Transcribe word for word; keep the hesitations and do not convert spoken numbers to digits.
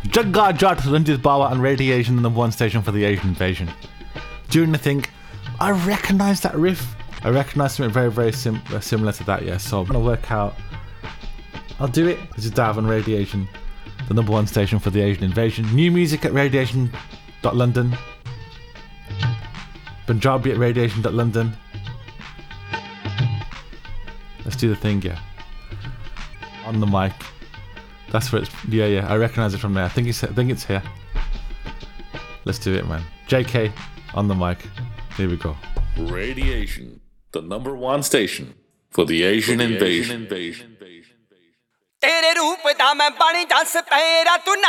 Jagga Jat, Ranjit Bawa and Radiation, the number one station for the Asian invasion. During the thing, I recognise that riff. I recognise something very, very sim- uh, similar to that, yeah. So I'm going to work out. I'll do it. This is Dav and Radiation, the number one station for the Asian invasion. New music at radiation dot london. Punjabi at radiation dot london. Let's do the thing, yeah. On the mic. That's where it's. Yeah, yeah. I recognise it from there. I think it's. I think it's here. Let's do it, man. J K on the mic. Here we go. Radiation, the number one station for the Asian invasion. तेरे रूप दा मैं बन जस para तू